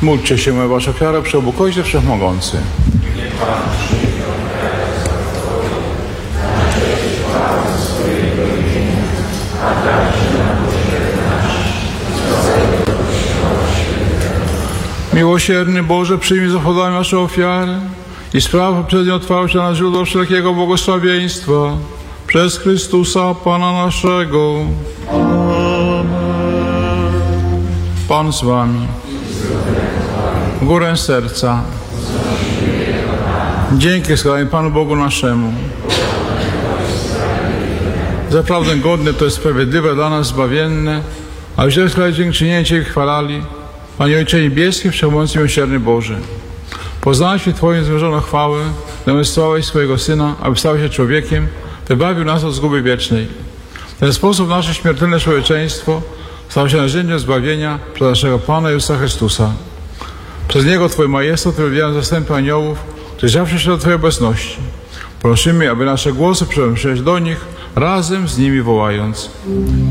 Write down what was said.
Módlcie się, moja wasza ofiara, przy obu Ojciec Wszechmogący. Miłosierny Boże, przyjmij z pochwałami nasze ofiary i spraw poprzednio otwarcia na źródło wszelkiego błogosławieństwa przez Chrystusa Pana naszego. Pan z wami. W górę serca. Dzięki składamy Panu Bogu naszemu. Zaprawdę godne to jest sprawiedliwe dla nas zbawienne, a źle składać dziękczynienie Cię chwalali. Panie Ojcze Niebieski, Wszechmogący Miłosierny Boże, poznaliśmy Twoją zmierzoną chwałę, zamiastowałeś swojego Syna, aby stał się człowiekiem, wybawił nas od zguby wiecznej. W ten sposób nasze śmiertelne człowieczeństwo stało się narzędziem zbawienia przez naszego Pana Jezusa Chrystusa. Przez Niego Twój majestat wywijają zastępy aniołów, którzy zawsze się do Twojej obecności. Prosimy, aby nasze głosy przenosić do nich, razem z nimi wołając.